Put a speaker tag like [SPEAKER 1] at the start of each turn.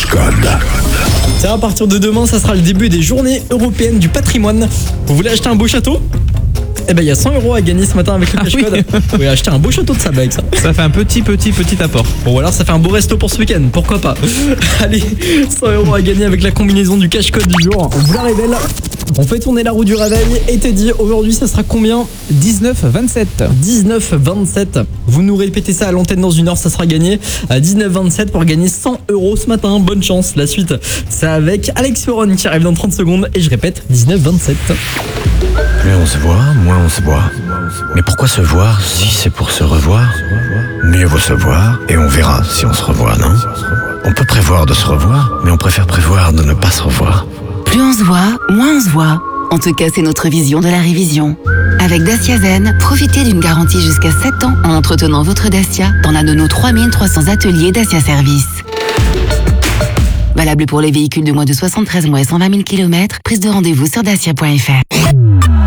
[SPEAKER 1] Cache-Code.
[SPEAKER 2] Tiens, à partir de demain, ça sera le début des journées européennes du patrimoine. Vous voulez acheter un beau château ? Eh ben, il y a 100 € à gagner ce matin avec le cache-code. Vous pouvez acheter un beau château de sable avec ça.
[SPEAKER 3] Ça fait un petit apport.
[SPEAKER 2] Bon, alors ça fait un beau resto pour ce week-end, pourquoi pas. Allez, 100 € à gagner avec la combinaison du cache-code du jour. On vous la révèle. On fait tourner la roue du réveil et Teddy, aujourd'hui ça sera combien ?
[SPEAKER 3] 19-27.
[SPEAKER 2] 19-27. Vous nous répétez ça à l'antenne dans une heure, ça sera gagné à 19-27 pour gagner 100 € ce matin. Bonne chance. La suite, c'est avec Alex Ferron qui arrive dans 30 secondes et je répète, 19-27.
[SPEAKER 1] Plus on se voit, moins on se voit. Mais pourquoi se voir si c'est pour se revoir ? Mieux vaut se voir et on verra si on se revoit, non ? On peut prévoir de se revoir, mais on préfère prévoir de ne pas se revoir.
[SPEAKER 4] Plus on se voit, moins on se voit. En tout cas, c'est notre vision de la révision. Avec Dacia Zen, profitez d'une garantie jusqu'à 7 ans en entretenant votre Dacia dans l'un de nos 3300 ateliers Dacia Service. Valable pour les véhicules de moins de 73 mois et 120 000 km. Prise de rendez-vous sur dacia.fr.